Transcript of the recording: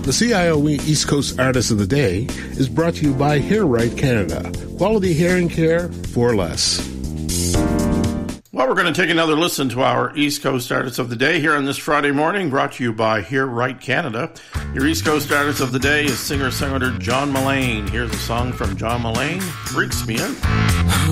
The CIOE East Coast Artist of the Day is brought to you by Hair Right Canada. Quality hearing care for less. Well, we're going to take another listen to our East Coast Artist of the Day here on this Friday morning, brought to you by Hear Right Canada. Your East Coast Artist of the Day is singer-songwriter John Mullane. Here's a song from John Mullane, Freaks Me Out.